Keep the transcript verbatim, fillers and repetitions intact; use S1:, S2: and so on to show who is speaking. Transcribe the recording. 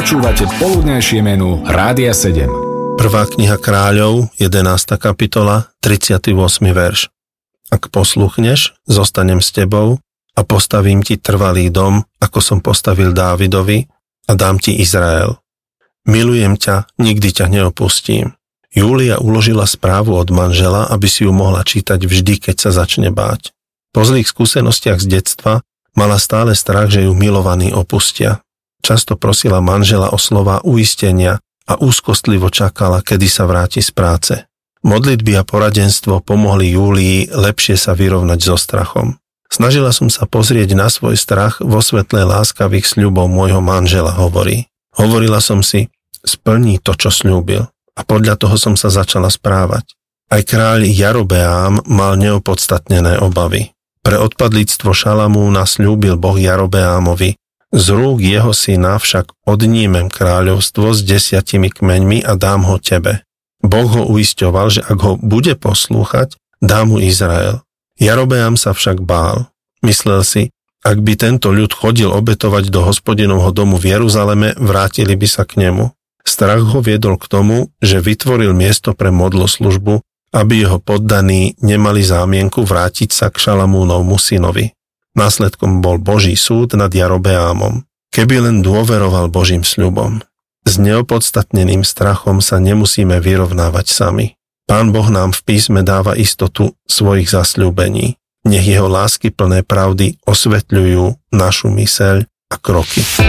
S1: Počúvate poludnejšie menu Rádia sedem.
S2: Prvá kniha Kráľov, jedenásta kapitola, tridsiaty ôsmy verš. Ak posluchneš, zostanem s tebou a postavím ti trvalý dom, ako som postavil Dávidovi, a dám ti Izrael. Milujem ťa, nikdy ťa neopustím. Júlia uložila správu od manžela, aby si ju mohla čítať vždy, keď sa začne báť. Po zlých skúsenostiach z detstva mala stále strach, že ju milovaní opustia. Často prosila manžela o slová uistenia a úzkostlivo čakala, kedy sa vráti z práce. Modlitby a poradenstvo pomohli Júlii lepšie sa vyrovnať so strachom. Snažila som sa pozrieť na svoj strach vo svetle láskavých sľubov môjho manžela, hovorí. Hovorila som si, splní to, čo sľúbil, a podľa toho som sa začala správať. Aj kráľ Jarobeám mal neopodstatnené obavy. Pre odpadlíctvo Šalamúna sľúbil Boh Jarobeámovi, z rúk jeho syna však odnímem kráľovstvo s desiatimi kmeňmi a dám ho tebe. Boh ho uisťoval, že ak ho bude poslúchať, dá mu Izrael. Jarobeám sa však bál. Myslel si, ak by tento ľud chodil obetovať do Hospodinovho domu v Jeruzaleme, vrátili by sa k nemu. Strach ho viedol k tomu, že vytvoril miesto pre modloslužbu, aby jeho poddaní nemali zámienku vrátiť sa k Šalamúnovmu synovi. Následkom bol Boží súd nad Jarobeámom. Keby len dôveroval Božím sľubom. S neopodstatneným strachom sa nemusíme vyrovnávať sami. Pán Boh nám v písme dáva istotu svojich zasľúbení. Nech jeho láskyplné pravdy osvetľujú našu myseľ a kroky.